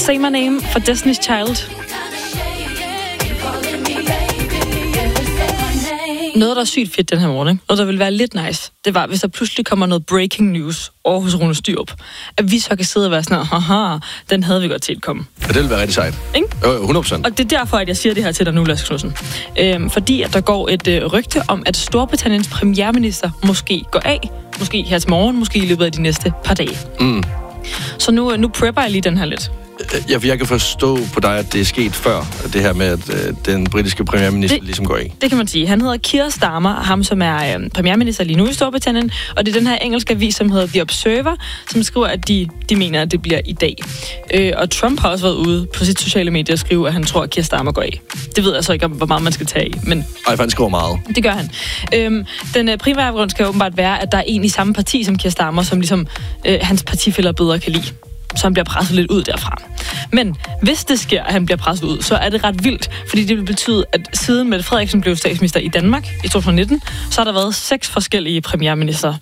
Say My Name for Destiny's Child. Noget, der er sygt fedt den her morgen, og der vil være lidt nice, det var, hvis der pludselig kommer noget breaking news over hos Rune Styrup, at vi så kan sidde og være sådan, haha, den havde vi godt set komme. Ja, det vil være rigtig sejt. Ikke? Jo, 100%. Og det er derfor, at jeg siger det her til dig nu, Lars Knudsen. Fordi at der går et rygte om, at Storbritanniens premierminister måske går af. Måske her til morgen, måske i løbet af de næste par dage. Så nu prepper jeg lige den her lidt. Ja, for jeg kan forstå på dig, at det er sket før, det her med, at den britiske premierminister ligesom går af. Det kan man sige. Han hedder Keir Starmer, ham som er premierminister lige nu i Storbritannien, og det er den her engelske avis, som hedder The Observer, som skriver, at de mener, at det bliver i dag. Og Trump har også været ude på sit sociale medier og skrive, at han tror, at Keir Starmer går af. Det ved jeg så ikke, hvor meget man skal tage i, men... Ej, for han skriver meget. Det gør han. Den primære grund skal åbenbart være, at der er en i samme parti som Keir Starmer, som ligesom hans partifæller bedre kan lide. Så han bliver presset lidt ud derfra. Men hvis det sker, at han bliver presset ud, så er det ret vildt, fordi det vil betyde, at siden Mette Frederiksen blev statsminister i Danmark i 2019, så har der været 6 forskellige premierminister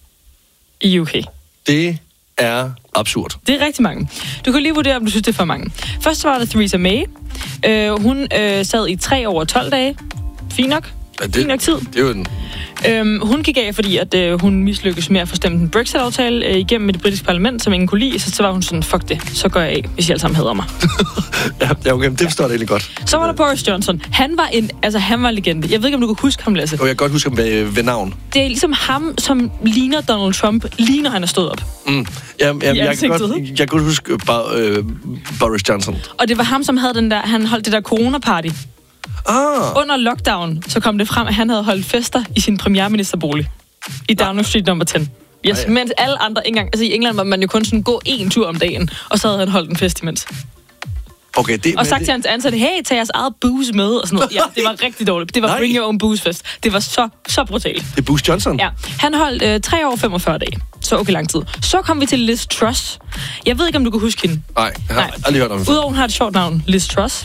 i UK. Det er absurd. Det er rigtig mange. Du kan lige vurdere, om du synes, det er for mange. Først var der Theresa May. Hun sad i 3 år og 12 dage. Fint nok. Ja, Fint nok tid. Det er jo en... Hun gik af, fordi at hun mislykkedes med at få stemt en Brexit-aftale igennem med det britiske parlament, som ingen kunne lide. Så var hun sådan, fuck det, så går jeg af, hvis I alle sammen hader mig. ja, okay, det forstår jeg egentlig godt. Så var der Boris Johnson. Han var legende. Jeg ved ikke, om du kan huske ham, Lasse. Jeg kan godt huske ham ved navn. Det er ligesom ham, som ligner Donald Trump, lige når han er stået op. Jeg kan godt huske Boris Johnson. Og det var ham, som havde han holdt det der corona-party. Under lockdown, så kom det frem, at han havde holdt fester i sin premierministerbolig i Downing Street nummer 10. Yes, mens alle andre engang... Altså i England var man jo kun sådan gå 1 tur om dagen, og så havde han holdt en fest imens. Okay, og sagt til hans ansatte, hey, tag jeres eget booze med, og sådan noget. Ja, det var rigtig dårligt. Det var bring your own booze fest. Det var så brutalt. Det er Boris Johnson? Ja, han holdt 3 år og 45 dage. Så okay lang tid. Så kom vi til Liz Truss. Jeg ved ikke, om du kan huske hende. Nej, jeg har aldrig hørt om hende. Udover hun har et sjovt navn, Liz Truss,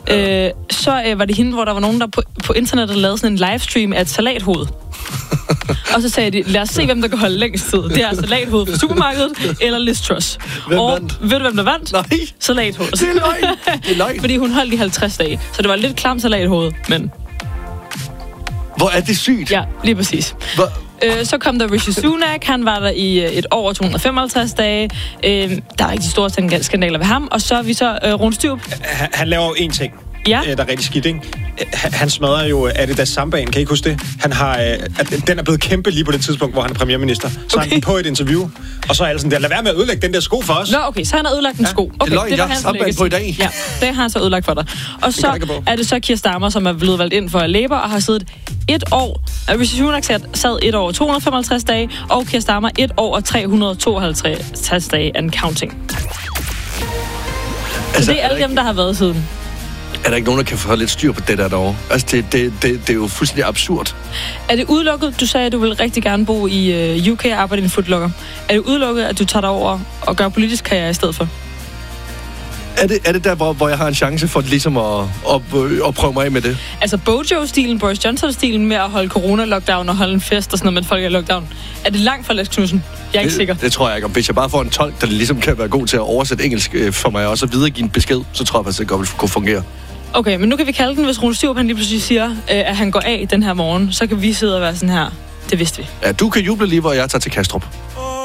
så var det hende, hvor der var nogen, der på internettet lavede sådan en livestream af et salathoved. Og så sagde de, lad os se, hvem der kan holde længst tid. Det er salathoved fra supermarkedet, eller Liz Truss. Hvem vandt? Ved du, hvem der vandt? Nej. Salathoved. Det er løgn. Fordi hun holdt i 50 dage. Så det var lidt klam salathoved, men... Hvor er det sygt? Ja, lige præcis. Så kom der Rishi Sunak, han var der i 1 år og 255 dage. Der er ikke de store skandaler ved ham. Og så er vi Rune Styrup. Han laver jo én ting, der er rigtig skidt, ikke? Han smadrer jo Adidas Sambaen, kan I ikke huske det? Han har, den er blevet kæmpe lige på det tidspunkt, hvor han er premierminister. Så han den på et interview, og så er alle sådan der, lad være med at ødelægge den der sko for os. Nå, okay, så han har ødelagt en sko. Okay, det var hans Sambaen på i dag. Ja, det har han så ødelagt for dig. Og så er det så Keir Starmer, som er blevet valgt ind for Labour og har siddet 1 år. Rishi Sunak sad 1 år og 255 dage, og Keir Starmer 1 år og 352 dage and counting. Så det er alle dem, der har været siden. Er der ikke nogen, der kan få lidt styr på det der derovre? Altså, det er jo fuldstændig absurd. Er det udelukket? Du sagde, at du vil rigtig gerne bo i UK og arbejde i en footlocker. Er det udelukket, at du tager dig over og gør politisk karriere i stedet for? Er det der, hvor jeg har en chance for ligesom at prøve mig af med det? Altså Bojo-stilen, Boris Johnson-stilen med at holde corona-lockdown og holde en fest og sådan noget, men folk er i lockdown. Er det langt fra Lars Knudsen? Jeg er ikke sikker. Det tror jeg ikke. Og hvis jeg bare får en tolk, der ligesom kan være god til at oversætte engelsk for mig, og så videregive en besked, så tror jeg faktisk, det godt vil kunne fungere. Okay, men nu kan vi kalde den, hvis Rune Styrup han lige pludselig siger, at han går af den her morgen, så kan vi sidde og være sådan her. Det vidste vi. Ja, du kan juble lige, hvor jeg tager til Kastrup.